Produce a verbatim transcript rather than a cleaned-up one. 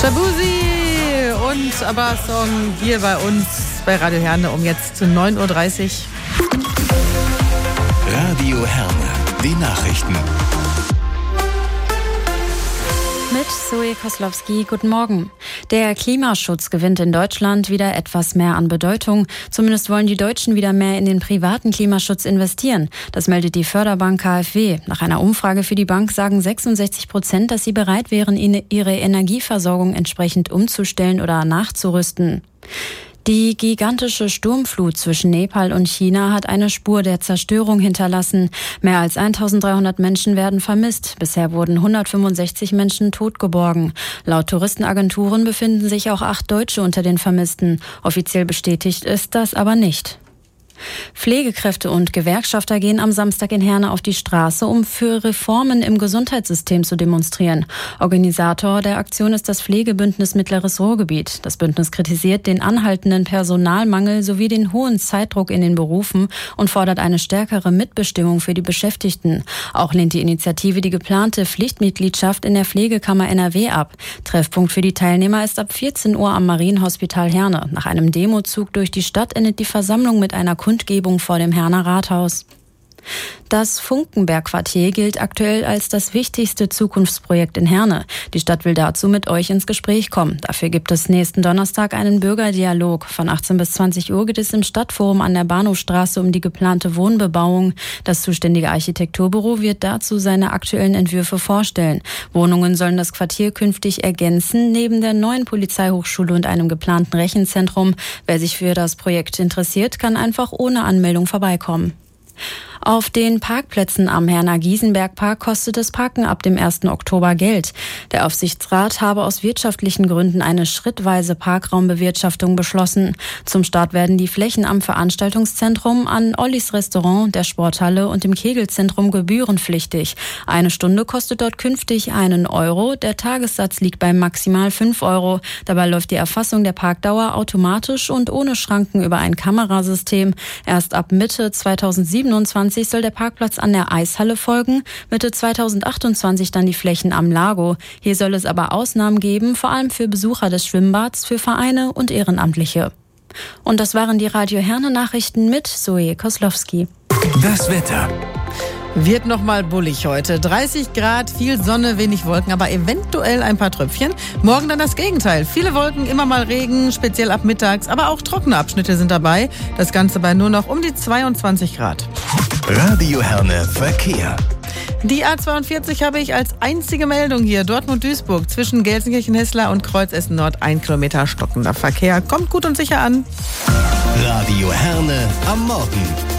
Shabuzi und ABBA-Song hier bei uns bei Radio Herne um jetzt zu neun Uhr dreißig. Radio Herne, die Nachrichten. Mit Zoe Koslowski, guten Morgen. Der Klimaschutz gewinnt in Deutschland wieder etwas mehr an Bedeutung. Zumindest wollen die Deutschen wieder mehr in den privaten Klimaschutz investieren. Das meldet die Förderbank K f W. Nach einer Umfrage für die Bank sagen sechsundsechzig Prozent, dass sie bereit wären, ihre Energieversorgung entsprechend umzustellen oder nachzurüsten. Die gigantische Sturmflut zwischen Nepal und China hat eine Spur der Zerstörung hinterlassen. Mehr als eintausenddreihundert Menschen werden vermisst. Bisher wurden hundertfünfundsechzig Menschen totgeborgen. Laut Touristenagenturen befinden sich auch acht Deutsche unter den Vermissten. Offiziell bestätigt ist das aber nicht. Pflegekräfte und Gewerkschafter gehen am Samstag in Herne auf die Straße, um für Reformen im Gesundheitssystem zu demonstrieren. Organisator der Aktion ist das Pflegebündnis Mittleres Ruhrgebiet. Das Bündnis kritisiert den anhaltenden Personalmangel sowie den hohen Zeitdruck in den Berufen und fordert eine stärkere Mitbestimmung für die Beschäftigten. Auch lehnt die Initiative die geplante Pflichtmitgliedschaft in der Pflegekammer N R W ab. Treffpunkt für die Teilnehmer ist ab vierzehn Uhr am Marienhospital Herne. Nach einem Demozug durch die Stadt endet die Versammlung mit einer Kundgebung vor dem Herner Rathaus. Das Funkenberg-Quartier gilt aktuell als das wichtigste Zukunftsprojekt in Herne. Die Stadt will dazu mit euch ins Gespräch kommen. Dafür gibt es nächsten Donnerstag einen Bürgerdialog. Von achtzehn bis zwanzig Uhr geht es im Stadtforum an der Bahnhofstraße um die geplante Wohnbebauung. Das zuständige Architekturbüro wird dazu seine aktuellen Entwürfe vorstellen. Wohnungen sollen das Quartier künftig ergänzen, neben der neuen Polizeihochschule und einem geplanten Rechenzentrum. Wer sich für das Projekt interessiert, kann einfach ohne Anmeldung vorbeikommen. Auf den Parkplätzen am Herner-Giesenberg-Park kostet das Parken ab dem ersten Oktober Geld. Der Aufsichtsrat habe aus wirtschaftlichen Gründen eine schrittweise Parkraumbewirtschaftung beschlossen. Zum Start werden die Flächen am Veranstaltungszentrum, an Ollis Restaurant, der Sporthalle und dem Kegelzentrum gebührenpflichtig. Eine Stunde kostet dort künftig einen Euro. Der Tagessatz liegt bei maximal fünf Euro. Dabei läuft die Erfassung der Parkdauer automatisch und ohne Schranken über ein Kamerasystem. Erst ab Mitte zweitausendsiebenundzwanzig soll der Parkplatz an der Eishalle folgen, Mitte zweitausendachtundzwanzig dann die Flächen am Lago. Hier soll es aber Ausnahmen geben, vor allem für Besucher des Schwimmbads, für Vereine und Ehrenamtliche. Und das waren die Radio Herne Nachrichten mit Zoe Koslowski. Das Wetter. Wird noch mal bullig heute. dreißig Grad, viel Sonne, wenig Wolken, aber eventuell ein paar Tröpfchen. Morgen dann das Gegenteil. Viele Wolken, immer mal Regen, speziell ab mittags, aber auch trockene Abschnitte sind dabei. Das Ganze bei nur noch um die zweiundzwanzig Grad. Radio Herne Verkehr. Die A zweiundvierzig habe ich als einzige Meldung hier. Dortmund-Duisburg zwischen Gelsenkirchen-Hessler und Kreuzessen-Nord. Ein Kilometer stockender Verkehr. Kommt gut und sicher an. Radio Herne am Morgen.